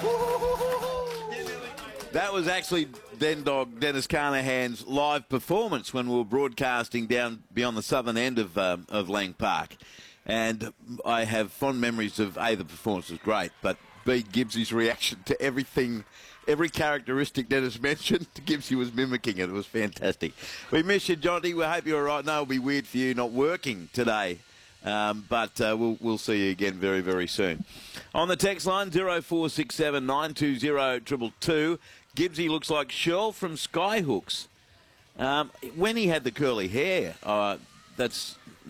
That was actually Den Dog Dennis Carnahan's live performance when we were broadcasting down beyond the southern end of Lang Park. And I have fond memories of A, the performance was great, but B, Gibbsy's reaction to everything, every characteristic Dennis mentioned, Gibbsy was mimicking it. It was fantastic. We miss you, Jonty. We hope you're all right. No, it'll be weird for you not working today. But we'll see you again very, very soon. On the text line, 0467 920 222. Gibbsy looks like Shirl from Skyhooks. When he had the curly hair, that's